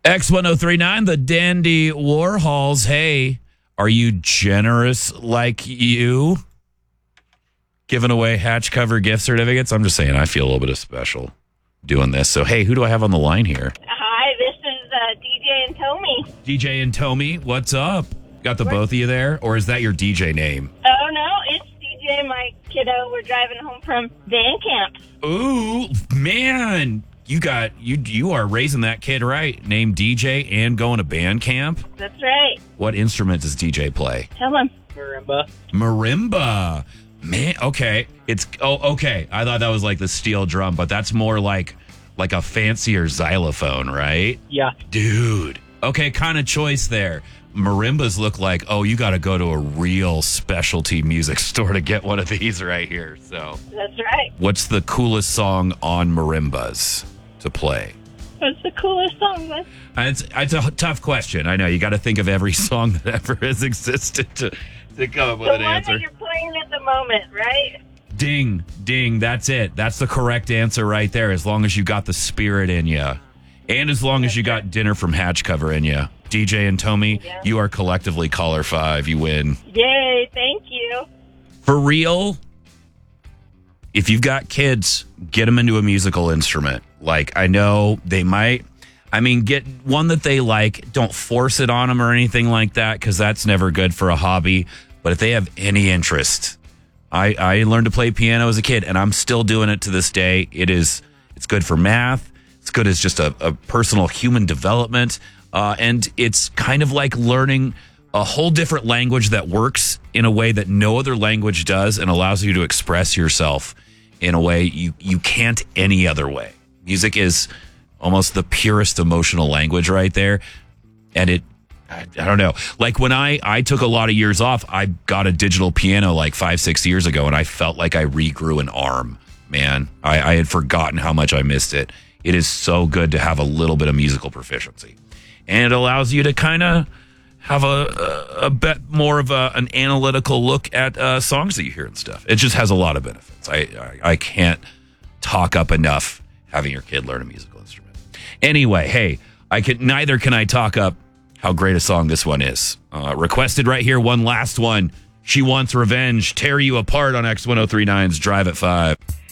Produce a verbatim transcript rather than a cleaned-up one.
X ten thirty-nine, the Dandy Warhols. Hey, are you generous like you? Giving away hatch cover gift certificates? I'm just saying, I feel a little bit of special doing this. So, hey, who do I have on the line here? Hi, this is uh, D J and Tommy. D J and Tommy, what's up? Got the both of you there? Or is that your D J name? Oh, no, it's D J, my kiddo. We're driving home from band camp. Ooh, man. You got you you are raising that kid right. Named D J and going to band camp. That's right. What instrument does D J play? Tell him. Marimba. Marimba. Man, okay. It's oh okay. I thought that was like the steel drum, but that's more like like a fancier xylophone, right? Yeah. Dude. Okay, kind of choice there. Marimbas look like, oh, you got to go to a real specialty music store to get one of these right here. So, That's right. what's the coolest song on marimbas to play? What's the coolest song? Liz? It's, it's a tough question. I know. You got to think of every song that ever has existed to, to come up with The an one answer. that you're playing at the moment, right? Ding, ding. That's it. That's the correct answer right there, as long as you got the spirit in you. And as long as you got dinner from Hatch Cover in you. D J and Tommy, Yeah. you are collectively caller five. You win. Yay, thank you. For real, if you've got kids, get them into a musical instrument. Like, I know they might, I mean, get one that they like. Don't force it on them or anything like that, because that's never good for a hobby. But if they have any interest, I, I learned to play piano as a kid, and I'm still doing it to this day. It is, it's good for math. It's good as just a, a personal human development. Uh, and it's kind of like learning a whole different language that works in a way that no other language does and allows you to express yourself in a way you, you can't any other way. Music is almost the purest emotional language right there. And it, I, I don't know, like when I, I took a lot of years off, I got a digital piano like five, six years ago, and I felt like I regrew an arm, man. I, I had forgotten how much I missed it. It is so good to have a little bit of musical proficiency. And it allows you to kind of have a, a, a bit more of a, an analytical look at uh, songs that you hear and stuff. It just has a lot of benefits. I, I, I can't talk up enough having your kid learn a musical instrument. Anyway, hey, I can neither can I talk up how great a song this one is. Uh, requested right here, one last one. She Wants Revenge. Tear You Apart on X ten thirty-nine's Drive at five.